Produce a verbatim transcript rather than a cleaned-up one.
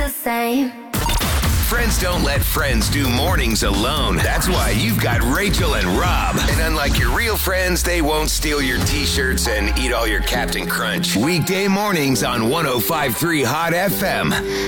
the same. Friends don't let friends do mornings alone. That's why you've got Rachel and Rob. And unlike your real friends, they won't steal your t-shirts and eat all your Captain Crunch. Weekday mornings on one oh five point three Hot F M.